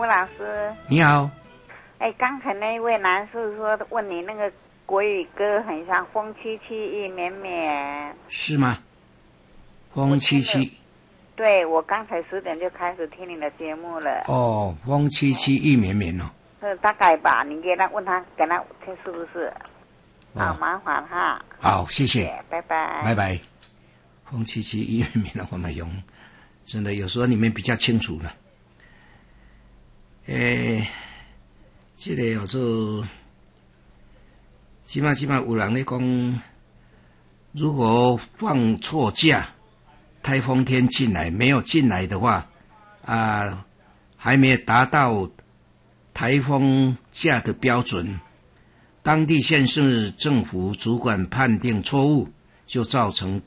吴老师。 你好。 刚才那位男士说问你那个国语歌很像风凄凄意绵绵，是吗？风凄凄。 对，我刚才10点就开始听你的节目了。 哦，风凄凄意绵绵哦。 大概吧，你给他问他，给他听是不是？好，麻烦哈。 好，谢谢， 拜拜， 拜拜。风凄凄意绵绵的我们用，真的有时候你们比较清楚了。这个叫做，起码有人在讲，如果放错假，台风天进来没有进来的话，还没有达到台风假的标准，当地县市政府主管判定错误，就造成